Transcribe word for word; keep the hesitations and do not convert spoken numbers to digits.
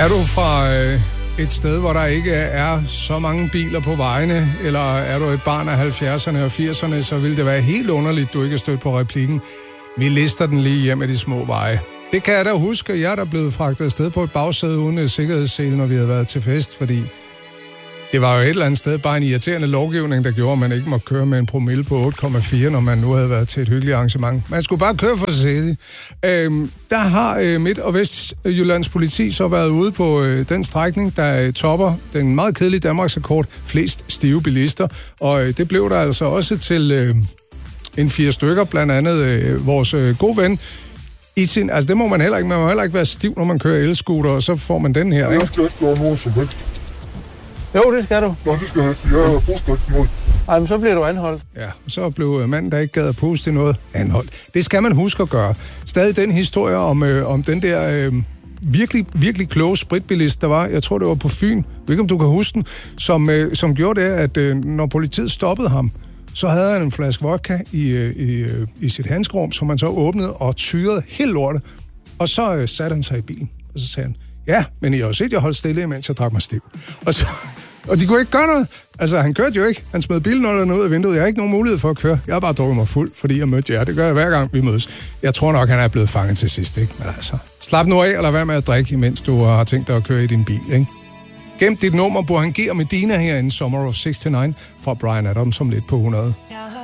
Er du fra øh, et sted, hvor der ikke er så mange biler på vejene, eller er du et barn af halvfjerdserne og firserne, så vil det være helt underligt, du ikke er stødt på replikken. Vi lister den lige hjem af de små veje. Det kan jeg da huske. Jeg er da blevet fragtet afsted på et bagsæde uden sikkerhedssele, når vi havde været til fest, fordi det var jo et eller andet sted bare en irriterende lovgivning, der gjorde, at man ikke måtte køre med en promille på otte komma fire, når man nu havde været til et hyggeligt arrangement. Man skulle bare køre for sig selv. Øhm, der har øh, Midt- og Vestjyllands politi så været ude på øh, den strækning, der øh, topper den meget kedelige Danmarksrekord, flest stive bilister. Og øh, det blev der altså også til øh, en fire stykker, blandt andet øh, vores øh, gode ven. I sin, altså det må man heller ikke. Man må heller ikke være stiv, når man kører elscooter, og så får man den her, ikke? Jeg skal ikke gøre noget som helst. Jo, det skal du. Nå, det skal jeg ikke. Jeg har pustet ikke noget. Ej, men så bliver du anholdt. Ja, og så blev manden, der ikke gad at puste til noget, anholdt. Det skal man huske at gøre. Stadig den historie om, øh, om den der øh, virkelig, virkelig kloge spritbilist, der var, jeg tror, det var på Fyn, jeg ved ikke, om du kan huske den, som, øh, som gjorde det, at øh, når politiet stoppede ham, så havde han en flaske vodka i, øh, i, øh, i sit handskerum, som man så åbnede og tyrede helt lortet. Og så øh, satte han sig i bilen, og så sagde han, ja, men I har jo set, jeg holdt stille, imens jeg drak mig stiv. Og, så, og de kunne ikke gøre noget. Altså, han kørte jo ikke. Han smed bilnøglerne ud af vinduet. Jeg har ikke nogen mulighed for at køre. Jeg har bare drukket mig fuld, fordi jeg mødte jer. Det gør jeg hver gang, vi mødes. Jeg tror nok, han er blevet fanget til sidst, ikke? Men altså, slap nu af, eller hvad med at drikke, imens du har tænkt dig at køre i din bil, ikke? Gem dit nummer, Burhan G og Medina her i Summer of sixty-nine fra Bryan Adams som lidt på hundrede.